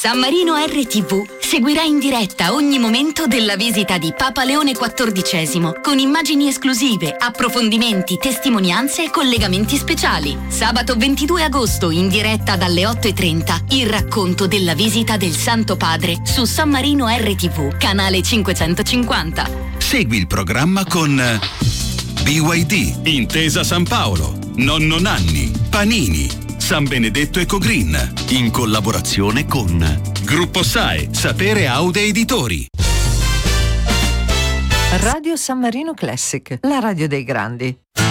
San Marino RTV seguirà in diretta ogni momento della visita di Papa Leone XIV con immagini esclusive, approfondimenti, testimonianze e collegamenti speciali. Sabato 22 agosto in diretta dalle 8:30 il racconto della visita del Santo Padre su San Marino RTV, canale 550. Segui il programma con BYD, Intesa San Paolo, Nonno Nanni, Panini, San Benedetto Ecogreen, in collaborazione con Gruppo SAE, Sapere Aude Editori. Radio San Marino Classic, la radio dei grandi.